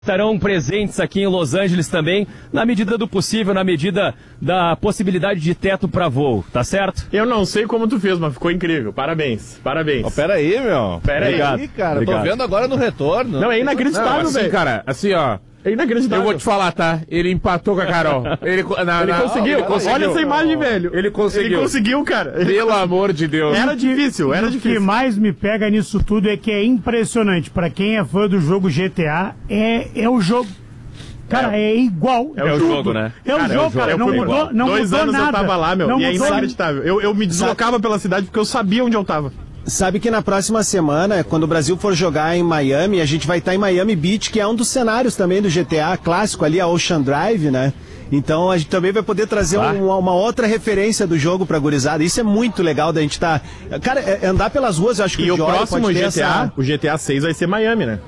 estarão presentes aqui em Los Angeles também, na medida do possível, na medida da possibilidade de teto para voo, tá certo? Eu não sei como tu fez, mas ficou incrível. Parabéns, parabéns. Oh, pera aí, meu. Pera aí, cara. Obrigado. Tô vendo agora no retorno. Não, é inacreditável, velho. Assim, cara, assim, ó. É inacreditável. Eu vou te falar, tá? Ele empatou com a Carol. Ele conseguiu. Olha essa imagem, velho. Ele conseguiu. Ele conseguiu, cara. Pelo amor de Deus. Era difícil, era difícil. O que mais me pega nisso tudo é que é impressionante. Pra quem é fã do jogo GTA, é o jogo. Cara, é igual. É o jogo, né? É o jogo, cara. Não mudou nada. 2 anos eu tava lá, meu. E é inacreditável. Eu me deslocava pela cidade porque eu sabia onde eu tava. Sabe que na próxima semana, quando o Brasil for jogar em Miami, a gente vai estar em Miami Beach, que é um dos cenários também do GTA clássico ali, a Ocean Drive, né? Então a gente também vai poder trazer uma outra referência do jogo pra gurizada. Isso é muito legal da gente estar... Cara, andar pelas ruas, eu acho que o próximo GTA, o GTA 6 vai ser Miami, né?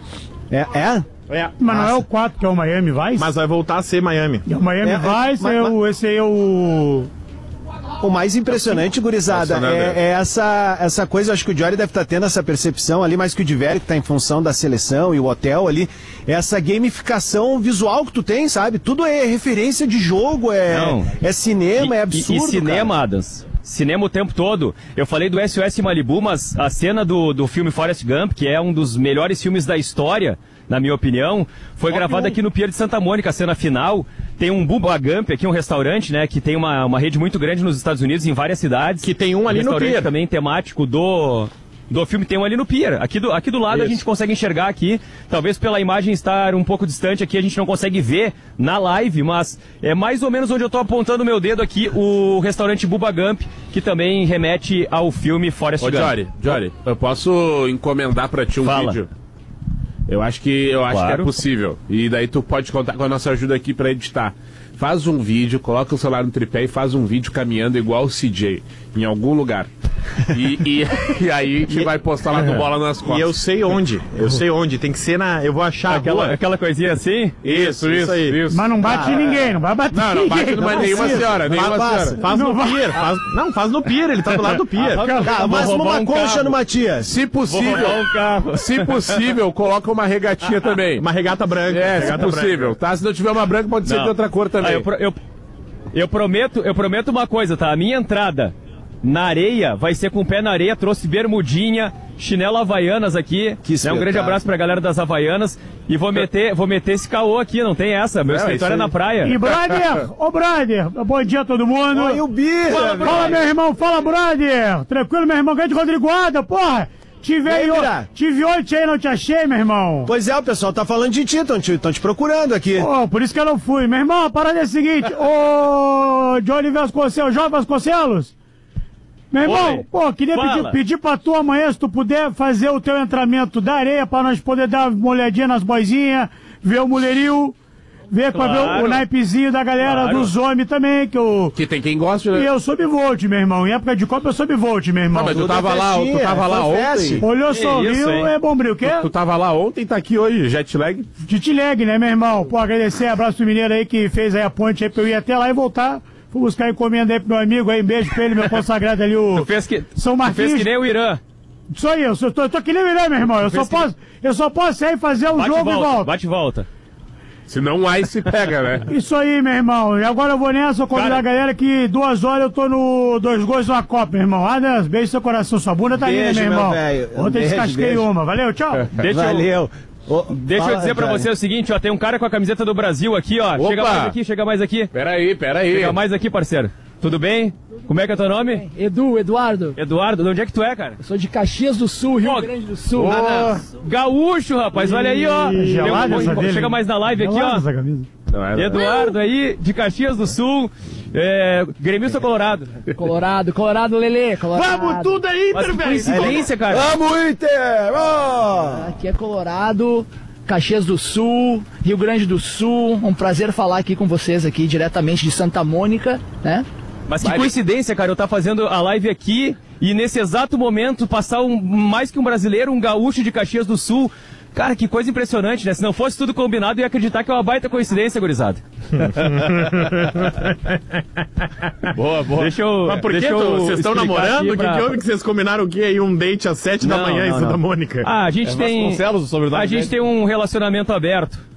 É? Mas não é o 4 que é o Miami Vice? Mas vai voltar a ser Miami. E o Miami Vice esse aí é o... O mais impressionante, gurizada, é essa coisa, acho que o Jory deve estar tendo essa percepção ali, mais que o Diverio, que está em função da seleção e o hotel ali, essa gamificação visual que tu tem, sabe? Tudo é referência de jogo, é cinema, é absurdo, E cinema, cara. Adams. Cinema o tempo todo. Eu falei do SOS Malibu, mas a cena do filme Forrest Gump, que é um dos melhores filmes da história, na minha opinião, foi gravada aqui no Pier de Santa Mônica, a cena final. Tem um Bubba Gump aqui, um restaurante, né, que tem uma rede muito grande nos Estados Unidos, em várias cidades. Que tem um ali no Pier. Também temático do filme, tem um ali no Pier. Aqui do lado a gente consegue enxergar aqui, talvez pela imagem estar um pouco distante aqui, a gente não consegue ver na live, mas é mais ou menos onde eu tô apontando o meu dedo aqui, o restaurante Bubba Gump, que também remete ao filme Forrest Gump. Jory, eu posso encomendar pra ti um vídeo? Eu acho que é possível. E daí tu pode contar com a nossa ajuda aqui pra editar. Faz um vídeo, coloca o celular no tripé e faz um vídeo caminhando igual o CJ, em algum lugar. E aí a gente vai postar lá do Bola nas Costas. E eu sei onde, tem que ser eu vou achar aquela coisinha assim? Isso aí. Mas não bate ninguém, não vai bater ninguém. Não bate nenhuma senhora, Faz no Pier, faz no Pier, ele tá do lado do Pier. Mas uma concha no Matias. Se possível, coloca uma regatinha também. Uma regata branca. Se possível, tá? Se não tiver uma branca, pode ser de outra cor também. Eu prometo uma coisa, tá? A minha entrada na areia vai ser com o pé na areia, trouxe bermudinha, chinelo Havaianas aqui. Um grande abraço pra galera das Havaianas. E vou meter esse caô aqui, não tem essa. Meu escritório é na praia. E brother, brother, bom dia a todo mundo. Oi, o Bira. Fala, meu irmão, fala, brother. Tranquilo, meu irmão, grande Rodriguada, porra. Tive ontem aí, não te achei, meu irmão. Pois é, o pessoal tá falando de ti, estão te procurando aqui. Por isso que eu não fui. Meu irmão, a parada é a seguinte, Johnny Vasconcelos, João Vasconcelos. Meu irmão, queria pedir pra tu amanhã, se tu puder fazer o teu entramento da areia, pra nós poder dar uma olhadinha nas boizinhas, ver o mulherio, ver o naipezinho da galera dos homens também, que tem quem gosta, né? E eu sou bivolt, meu irmão. Em época de Copa eu sou bivolt, meu irmão. Mas tu tava lá ontem. Olhou, sorriu, é bombril, o quê? Tu tava lá ontem, tá aqui hoje, jet lag, né, meu irmão? Agradecer, abraço do mineiro aí que fez aí a ponte aí pra eu ir até lá e voltar. Fui buscar encomenda aí pro meu amigo aí, um beijo pra ele, meu consagrado ali, o São Martins. Tu fez que nem o Irã. Isso aí, eu tô que nem o Irã, meu irmão. Eu só posso sair fazer um jogo e volta. Bate e volta. Senão o Ice pega, né? Isso aí, meu irmão. E agora eu vou nessa, vou convidar a galera que 2 horas eu tô no 2 gols numa Copa, meu irmão. Adams, beijo seu coração, sua bunda tá linda, meu irmão. Ontem descasquei uma. Valeu, tchau. Valeu. Deixa eu dizer pra você o seguinte, ó, tem um cara com a camiseta do Brasil aqui, ó. Opa. Chega mais aqui. Peraí. Chega mais aqui, parceiro. Tudo bem? Como é que é teu nome? Eduardo. Eduardo, de onde é que tu é, cara? Eu sou de Caxias do Sul, Rio Grande do Sul. Gaúcho, rapaz, olha aí, ó. Chega mais na live aqui, ó. Eduardo aí, de Caxias do Sul, gremista Colorado. Colorado, Lelê. Vamos tudo aí, Inter, velho. Coincidência, cara. Vamos, Inter! Aqui é Colorado, Caxias do Sul, Rio Grande do Sul. Um prazer falar aqui com vocês aqui, diretamente de Santa Mônica, né? Mas que coincidência, cara, eu tá fazendo a live aqui e nesse exato momento passar mais que um brasileiro, um gaúcho de Caxias do Sul. Cara, que coisa impressionante, né? Se não fosse tudo combinado, eu ia acreditar que é uma baita coincidência, gurizada. Boa. Mas por que vocês estão namorando? O que houve que vocês combinaram o quê aí? Um date às 7 da manhã em Santa Mônica? A gente tem um relacionamento aberto.